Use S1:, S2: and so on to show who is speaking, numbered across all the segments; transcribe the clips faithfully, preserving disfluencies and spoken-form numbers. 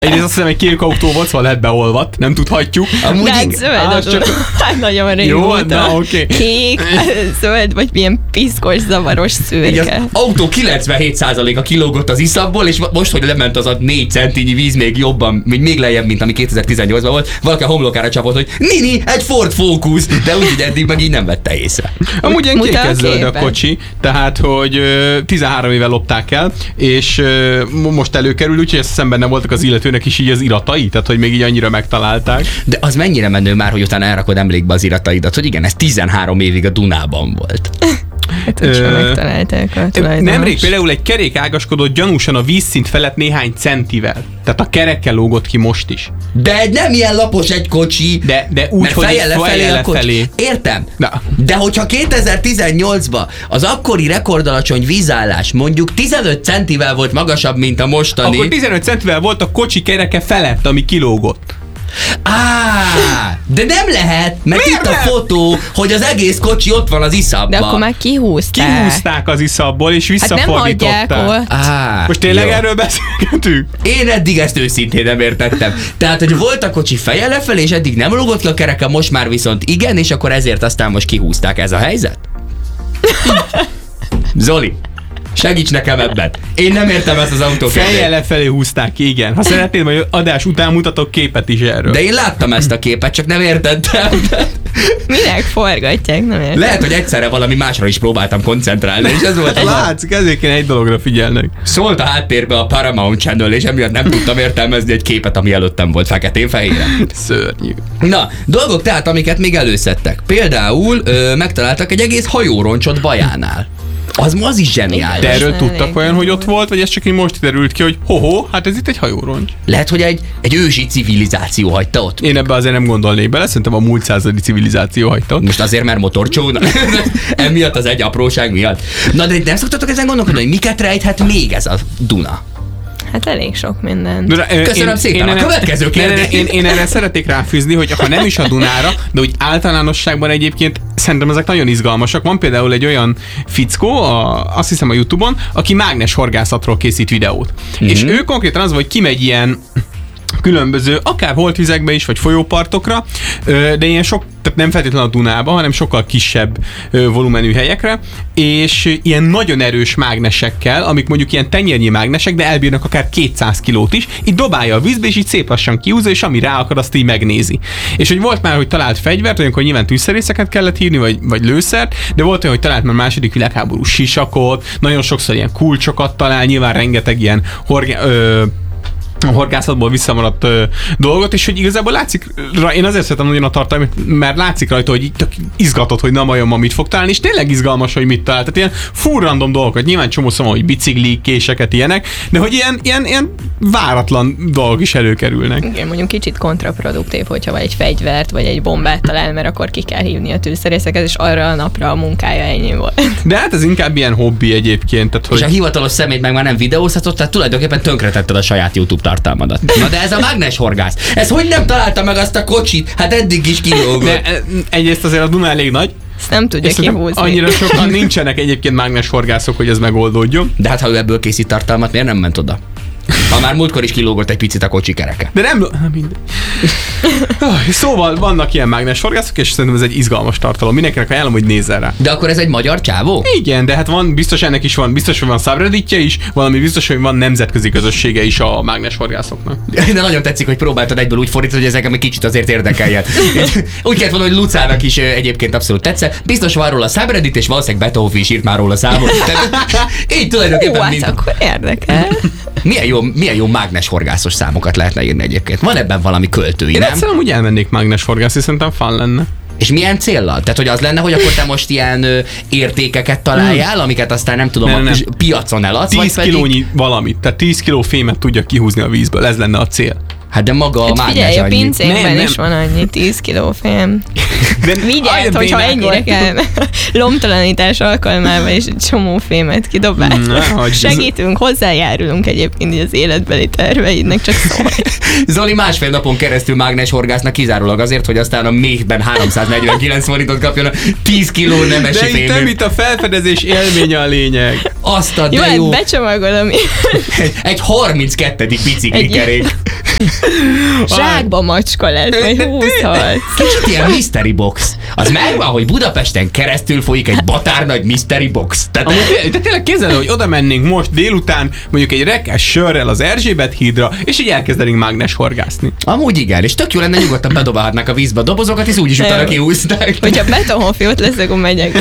S1: Egyrészt azt hiszem, egy kék autó volt, szóval lehet beolvadt, nem tudhatjuk.
S2: Amúgy
S3: de hát zöld, ah, csak... hát nagyon régóta.
S1: Jó, na oké. Okay.
S3: Kék, zöld, vagy milyen piszkos, zavaros szürke.
S2: Az autó kilencvenhét százaléka kilógott az iszapból, és most, hogy lement az a négy centinyi víz még jobban, még, még lejjebb, mint ami kétezer-tizennyolcban volt, valaki a homlokára csapott, hogy Nini, egy Ford Focus, de úgy, hogy eddig meg így nem vette észre.
S1: Amúgy ilyen kékezöld a kocsi, tehát, hogy tizenhárom éve lopták el, és most előkerül, úgyhogy ezt szemben nem voltak az illetőnek is így az iratai, tehát, hogy még így annyira megtalálták.
S2: De az mennyire menő már, hogy utána elrakod emlékbe az irataidat, hogy igen, ez tizenhárom évig a Dunában volt.
S3: Hát, úgyhogy megtalálták a tulajdonos.
S1: Nemrég például egy kerék ágaskodott gyanúsan a vízszint felett néhány centivel. Tehát a kerekkel lógott ki most is.
S2: De egy nem ilyen lapos egy kocsi.
S1: De, de úgy, hogy
S2: feje lefelé a
S1: lefelé.
S2: Értem.
S1: Na.
S2: De hogyha kétezer-tizennyolcban az akkori rekordalacsony vízállás mondjuk tizenöt centivel volt magasabb, mint a mostani.
S1: Akkor tizenöt centivel volt a kocsi kereke felett, ami kilógott.
S2: Á, de nem lehet, mert
S1: Miért
S2: itt a
S1: nem?
S2: fotó, hogy az egész kocsi ott van az iszapban.
S3: De akkor már kihúzták.
S1: Kihúzták az iszapból, és visszafordították.
S3: Hát nem hagyják ott.
S2: Á,
S1: most tényleg
S2: jó.
S1: Erről beszélgetünk?
S2: Én eddig ezt őszintén nem értettem. Tehát, hogy volt a kocsi feje lefelé, és eddig nem lógott ki a kereke, most már viszont igen, és akkor ezért aztán most kihúzták. Ez a helyzet? Zoli, segíts nekem ebben. Én nem értem ezt az autókereket.
S1: Fejjel lefelé húzták ki, igen. Ha szeretnéd, majd adás után mutatok képet is erről.
S2: De én láttam ezt a képet, csak nem értettem.
S3: Minek forgatják, nem értem.
S2: Lehet, hogy egyszerre valami másra is próbáltam koncentrálni, és ez volt egy...
S1: Látszik, ezért kéne egy dologra figyelnek.
S2: Szólt a háttérbe a Paramount Channel, és emiatt nem tudtam értelmezni egy képet, ami előttem volt feketén-fehére.
S1: Szörnyű.
S2: Na, dolgok tehát, amiket még előszedtek. Például ö, megtaláltak egy egész hajóroncsot Bajánál. Az, az is zseniális.
S1: De erről
S3: Nem
S1: tudtak
S3: elég.
S1: olyan, hogy ott volt, vagy ez csak így most derült ki, hogy ho-ho, hát ez itt egy hajóroncs.
S2: Lehet, hogy egy, egy ősi civilizáció hagyta ott.
S1: Én ebbe azért nem gondolnék bele, szerintem a múlt századi civilizáció hagyta ott.
S2: Most azért, mert motorcsóna. Emiatt az egy apróság miatt. Na, de nem szoktatok ezen gondolkodni, hogy miket rejthet még ez a Duna?
S3: Hát elég sok minden.
S2: Köszönöm szépen. A következő kérdés.
S1: Én, én, én erre szeretnék ráfűzni, hogy ha nem is a Dunára, de úgy általánosságban egyébként szerintem ezek nagyon izgalmasak. Van például egy olyan fickó, a, azt hiszem a YouTube-on, aki mágnes horgászatról készít videót. Mm-hmm. És ő konkrétan az, hogy kimegy ilyen különböző, akár holtvizekbe is, vagy folyópartokra, de ilyen sok, tehát nem feltétlenül a Dunába, hanem sokkal kisebb volumenű helyekre, és ilyen nagyon erős mágnesekkel, amik mondjuk ilyen tenyérnyi mágnesek, de elbírnak akár kétszáz kilót is, így dobálja a vízbe, és így szép lassan kiúzza, és ami rá akar, azt így megnézi. És hogy volt már, hogy talált fegyvert, olyankor nyilván tűzszerészeket kellett hívni, vagy, vagy lőszert, de volt olyan, hogy talált már második világháború sisakot, nagyon sokszor ilyen kulcsokat talál, nyilván rengeteg ilyen horgá- ö, a horgászatból visszamaradt ö, dolgot, és hogy igazából látszik, én azért szeretem nagyon a tartalmat, mert látszik rajta, hogy tök izgatott, hogy nem olyan, mit fog találni, és tényleg izgalmas, hogy mit talált. Tehát ilyen full random dolgokat, nyilván csomó szó, hogy biciklik, késeket, ilyenek, de hogy ilyen, ilyen, ilyen váratlan dolgok is előkerülnek.
S3: Igen, mondjuk kicsit kontraproduktív, hogyha vagy egy fegyvert, vagy egy bombát talál, mert akkor ki kell hívni a tűzszerészeket, és arra a napra a munkája ennyi volt.
S1: De hát ez inkább ilyen hobbi egyébként. Tehát, hogy...
S2: És a hivatalos szemét meg már nem videózhatott, tehát tulajdonképpen tönkretetted a saját YouTube tartalmadat. Na de ez a mágnes horgász. Ez hogy nem találta meg azt a kocsit? Hát eddig is kilógott.
S1: De egyrészt azért a Duna elég nagy.
S3: Ezt nem tudja
S1: És
S3: kihúzni.
S1: annyira sokan nincsenek egyébként mágnes horgászok, hogy ez megoldódjon.
S2: De hát ha ő ebből készít tartalmat, miért nem ment oda? Ha már múltkor is kilógott egy picit a kocsi kereke.
S1: De nem... nem mindegy. Szóval vannak ilyen mágnes horgászok, és szerintem ez egy izgalmas tartalom. Mindenkinek ajánlom, hogy nézzen rá.
S2: De akkor ez egy magyar csávó?
S1: Igen, de hát van, biztos ennek is van, biztos, hogy van subredditje is, valami biztos, hogy van nemzetközi közössége is a mágnes horgászoknak.
S2: De nagyon tetszik, hogy próbáltad egyből úgy fordítani, hogy ezek egy kicsit azért érdekeljen. Úgy kellett volna, hogy Lucának is egyébként abszolút tetszett. Biztos van róla subreddit, és valószínűleg Beethoven is írt már róla számot. Így tulajdonképpen
S3: Ó, hát
S2: mind...
S3: akkor érdekel.
S2: Milyen jó, milyen jó mágnes horgászos számokat lehetne írni egyébként. Van ebben valami költői,
S1: Én
S2: nem?
S1: egyszerűen úgy elmennék mágnes horgászni, szerintem fun lenne.
S2: És milyen céllal? Tehát, hogy az lenne, hogy akkor te most ilyen ö, értékeket találjál, amiket aztán nem tudom,
S1: Nem,
S2: a
S1: nem.
S2: piacon eladsz, vagy
S1: tíz
S2: pedig...
S1: kilónyi valamit, tehát tíz kiló fémet tudja kihúzni a vízből, ez lenne a cél.
S2: Hát de maga a
S3: Hát
S2: mágnes
S3: figyelj, a
S2: annyi.
S3: pincékben
S1: Nem, nem.
S3: is van annyi, tíz kiló fém.
S1: De
S3: Vigyázz,
S1: olyan
S3: hogyha
S1: bénák
S3: ennyire
S1: vagytok.
S3: kell lomtalanítás alkalmával és egy csomó fémet kidobálsz.
S1: Ne, hagyj.
S3: Segítünk, hozzájárulunk egyébként így az életbeli terveidnek, csak szólj.
S2: Zoli másfél napon keresztül mágnes horgásznak kizárólag azért, hogy aztán a méhben háromszáznegyvenkilenc forintot kapjon a tíz kiló nemesi
S1: De itt nem
S2: fémű.
S1: itt a felfedezés élménye a lényeg.
S2: Azt a
S3: Jó,
S2: de jó.
S3: hát becsomagolom.
S2: Egy, egy harminckettedik biciklikerék.
S3: Zsákba macska lesz, vagy húzhatsz.
S2: Kicsit ilyen mystery box. Az megvan, hogy Budapesten keresztül folyik egy batárnagy mystery box. Tehát
S1: Amúgy, de tényleg képzeld, hogy oda mennénk most délután mondjuk egy rekesz sörrel az Erzsébet hídra, és így elkezdenénk mágnes horgászni.
S2: amúgy igen, és tök jó lenne, nyugodtan bedobálhatnák a vízbe a dobozokat, és úgyis utána
S3: Nem.
S2: kihúzták.
S3: Hogyha betonhofi ott lesz, akkor megyek.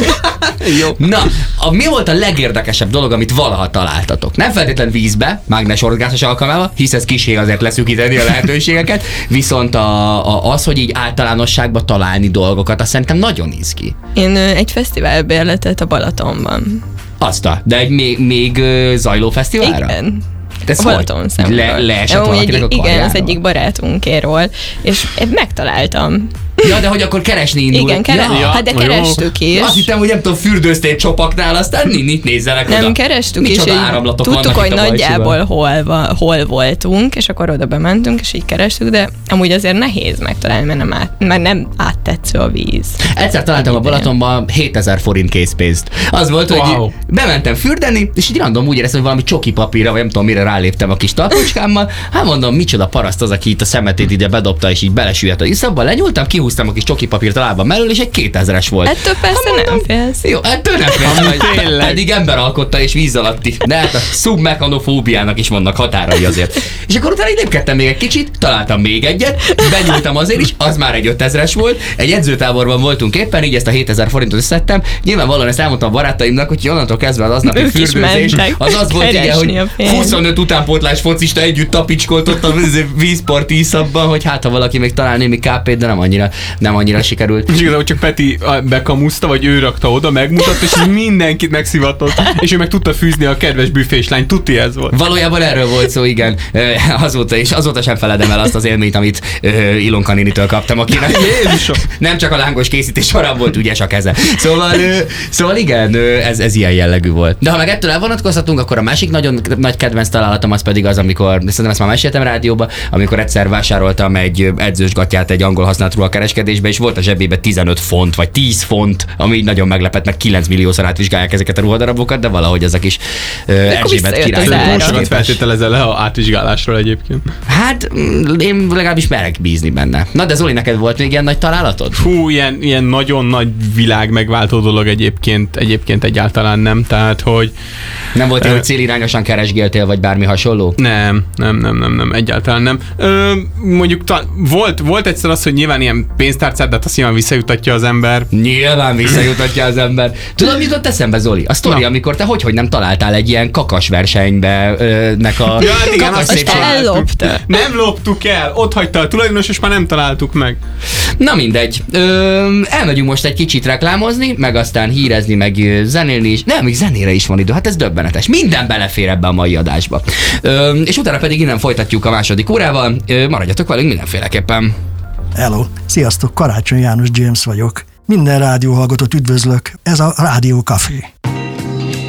S1: Jó.
S2: Na, a, mi volt a legérdekesebb dolog, amit valaha találtatok? Nem feltétlen vízbe, mágnes horgászás alkalmával, hisz ez kissé azért leszűkíteni a lehetőségeket, viszont a, a, az, hogy így általánosságban találni dolgokat, azt szerintem nagyon izgi.
S3: Én ö, egy fesztivál bérletet a Balatonban.
S2: Azt a, de egy még, még ö, zajló fesztiválra?
S3: Igen.
S2: De ez
S3: A Balaton
S2: hogy?
S3: szemről.
S2: Le, leesett
S3: Amúgy
S2: valakinek a
S3: egy, igen,
S2: karjáról?
S3: az egyik barátunkéról, és én megtaláltam.
S2: Ja, de hogy akkor keresni indul.
S3: Igen, kere-
S2: ja.
S3: hát de
S1: jó.
S3: kerestük is.
S2: Azt hittem, hogy nem tudom, fürdőztél csopaknál, aztán itt nézzenek
S3: Nem,
S2: oda.
S3: kerestük, és
S2: Micsoda
S3: így
S2: áramlatok
S3: tudtuk,
S2: vannak
S3: hogy
S2: itt a
S3: nagyjából hol, va, hol voltunk, és akkor oda bementünk, és így kerestük, de amúgy azért nehéz megtalálni, mert nem, át, mert nem áttetsző a víz.
S2: Egyszer találtam a Balatonban hétezer forint készpénzt. Az volt, hogy
S1: Wow.
S2: bementem fürdeni, és így random úgy éreztem, hogy valami csoki papírra, vagy nem tudom mire ráléptem a kis talpocskámmal. Hát mondom, micsoda paraszt az, aki itt a szemetét ide bedobta, és így belesüllyedt a iszapba. Lenyúltam, kihúztam a kis csoki papírt a lábam mellől, és egy kétezres volt.
S3: Ettől persze nem félsz.
S2: Jó, ettől nem féltem,
S1: Ami
S2: hogy
S1: tényleg.
S2: pedig ember alkotta és víz alatti. De hát a szubmechanofóbiának is vannak határai azért. És akkor utána így lépkedtem még egy kicsit, találtam még egyet, benyúltam azért is, az már egy ötezres volt. Egy edzőtáborban voltunk éppen, így ezt a hétezer forintot összeszedtem. Nyilvánvalóan ezt elmondtam a barátaimnak, hogy onnantól kezdve az aznapi
S3: Ők is
S2: fürdőzés,
S3: mentek
S2: az az volt, igen,
S3: keresni
S2: hogy
S3: a pénzt.
S2: huszonöt utánpótlás focista együtt tapicskolt ott a vízpart iszapban, hogy hát ha valaki még talál némi kápét, de nem annyira, nem annyira sikerült.
S1: És igazából csak Peti a- bekamuszta, vagy ő rakta oda, megmutatta, és így mindenkit megszivatott, és ő meg tudta fűzni a kedves büfés lány, tuti ez volt.
S2: Valójában erről volt szó, igen. Ö, Azóta is, azóta sem feledem el azt az élményt, amit ö, Ilonka nénitől kaptam, akinek
S1: Jézusom!
S2: nem csak a lángos készítés során volt ügyes a keze. Szóval, ö, szóval igen, ö, ez, ez ilyen jellegű volt. De ha meg ettől elvonatkozhatunk, akkor a másik nagyon nagy kedvenc találatom az pedig az, amikor, szerintem ezt már meséltem rádióba, amikor egyszer vásároltam egy edzősgatját egy angol használt ruhakereskedésbe, és volt a zsebébe tizenöt font, vagy tíz font, ami így nagyon meglepett, meg kilenc milliószor átvizsgálják ezeket a ruhadarabokat, de valahogy ezek is ö, Erzsébet
S3: visszajött
S2: király.
S3: az ára.
S1: Szerintem
S3: Ára.
S1: sokat feltételezel le a átvizsgálásról egyébként.
S2: Hát mm, én legalábbis merek bízni benne. Na de Zoli, neked volt még ilyen nagy találatod?
S1: Fú, ilyen, ilyen nagyon nagy világ megváltó dolog egyébként, egyébként egyáltalán nem, tehát hogy
S2: Nem volt ilyen,
S1: Ö,
S2: hogy célirányosan keresgéltél, vagy bármi hasonló?
S1: nem, nem, nem, nem, nem, egyáltalán nem. Ö, mondjuk ta, volt, volt egyszer az, hogy nyilván ilyen pénztárcát, de hát azt nyilván visszajutatja az ember.
S2: Nyilván visszajutatja az ember. Tudod, mi jutott eszembe, Zoli? A sztori,
S1: Na.
S2: amikor te hogy, hogy nem találtál egy ilyen kakas versenybe ö, nek a
S1: Ja, hát igen,
S2: kakas
S1: azt
S3: Azt
S2: szépség.
S1: találtuk.
S3: ellopta.
S1: Nem loptuk el, ott hagyta a tulajdonos, és már nem találtuk meg.
S2: Na mindegy. Ö, elmegyünk most egy kicsit reklámozni, meg aztán hírezni, meg ö, zenélni is. Nem, még zenére is van idő, hát ez döbbenetes. Minden belefér ebbe a mai adásba. Ö, és utána pedig innen folytatjuk a második órával. Ö, maradjatok velünk mindenféleképpen.
S4: Hello! Sziasztok, Karácsony János James vagyok. Minden rádióhallgatót üdvözlök, ez a Rádió Café.